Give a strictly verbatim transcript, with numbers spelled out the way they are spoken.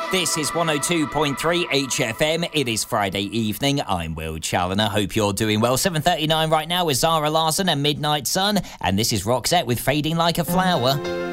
This is one oh two point three H F M. It is Friday evening. I'm Will Challoner. Hope you're doing well. seven thirty-nine right now with Zara Larsson and Midnight Sun. And this is Roxette with Fading Like a Flower.